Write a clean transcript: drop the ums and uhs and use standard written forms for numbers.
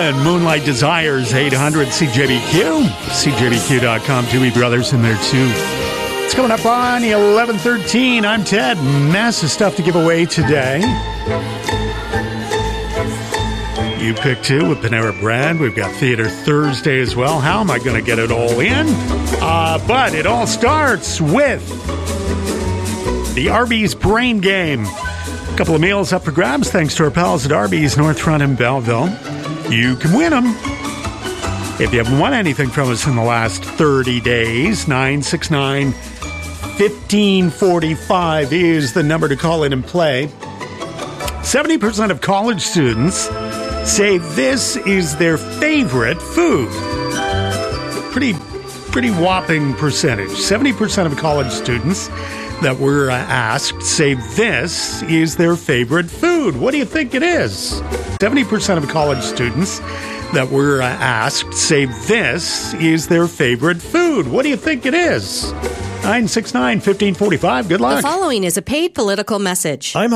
and Moonlight Desires, 800 CJBQ, CJBQ.com. Doobie Brothers in there, too. It's coming up on 11:13. I'm Ted. Massive stuff to give away today. You pick two with Panera Bread. We've got Theater Thursday as well. How am I going to get it all in? But it all starts with the Arby's Brain Game. A couple of meals up for grabs thanks to our pals at Arby's, Northfront and Belleville. You can win them. If you haven't won anything from us in the last 30 days, 969-1545 is the number to call in and play. 70% of college students say this is their favorite food. Pretty whopping percentage. 70% of college students that were asked say this is their favorite food. What do you think it is? 70% of college students that were asked say this is their favorite food. What do you think it is? 969-1545. Good luck. The following is a paid political message.